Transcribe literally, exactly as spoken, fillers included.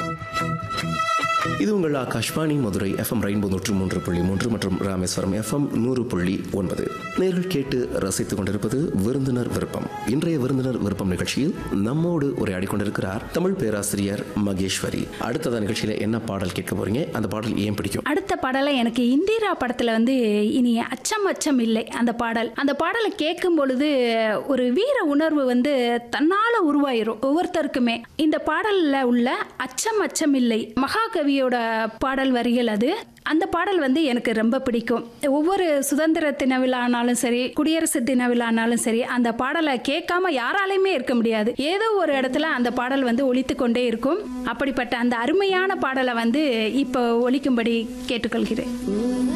இது உங்கள் Akashvani Madurai FM rainbow நூற்று மூன்று புள்ளி மூன்று மற்றும் ராமேஸ்வரம் எஃப்எம் நூறு புள்ளி ஒன்பது. நேர்கள் கேட்டு ரசித்துக் கொண்டிருப்பது விருந்தினர் விருப்பம். இன்றைய விருந்தினர் விருப்பம் நிகழ்ச்சியில் நம்மோடு உரையாடி கொண்டிருக்கிறார் தமிழ் பேராசிரியர் மகேஸ்வரி. அடுத்தத நிகழ்ச்சியில என்ன பாடல் கேட்க போறீங்க? அந்த பாடல் ஏன் பிடிக்கும்? அடுத்த பாடலை எனக்கு இந்திரா படத்துல வந்து இனி அச்சம் அச்சம் இல்லை அந்த பாடல். அந்த பாடலை கேட்கும் பொழுது ஒரு வீர உணர்வு வந்து தன்னால உருவாயிரும் ஒவ்வொருத்தருக்குமே. இந்த பாடல்ல உள்ள அச்சம் அச்சம் இல்லை மகாகவியோட பாடல் வரிகள் அது. அந்த பாடல் வந்து எனக்கு ரொம்ப பிடிக்கும். ஒவ்வொரு சுதந்திர தின விழானாலும் சரி, குடியரசு தின விழானாலும் சரி, அந்த பாடலை கேட்காம யாராலையுமே இருக்க முடியாது. ஏதோ ஒரு இடத்துல அந்த பாடல் வந்து ஒலித்து கொண்டே இருக்கும். அப்படிப்பட்ட அந்த அருமையான பாடலை வந்து இப்போ ஒலிக்கும்படி கேட்டுக்கொள்கிறேன்.